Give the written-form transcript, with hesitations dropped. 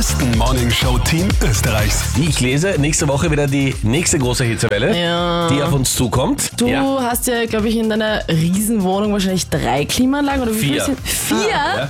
besten Morningshow-Team Österreichs. Wie ich lese, nächste Woche wieder die nächste große Hitzewelle, Ja. die auf uns zukommt. Du Ja. hast ja, glaube ich, in deiner Riesenwohnung wahrscheinlich 3 Klimaanlagen oder wie 4. viel sind? 4? Ja.